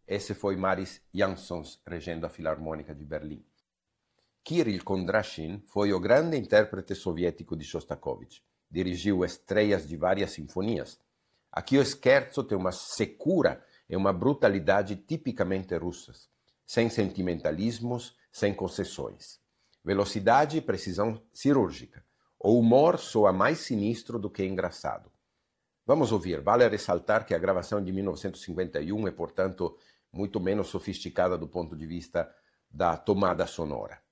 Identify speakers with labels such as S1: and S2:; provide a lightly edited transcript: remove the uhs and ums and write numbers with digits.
S1: Esse foi Maris Jansons, regendo a Filarmônica de Berlim. Kirill Kondrashin foi o grande intérprete soviético de Shostakovich. Dirigiu estreias de várias sinfonias. Aqui o scherzo tem uma secura e uma brutalidade tipicamente russas, sem sentimentalismos, sem concessões. Velocidade e precisão cirúrgica. O humor soa mais sinistro do que engraçado. Vamos ouvir. Vale ressaltar que a gravação de 1951 é, portanto, muito menos sofisticada do ponto de vista da tomada sonora.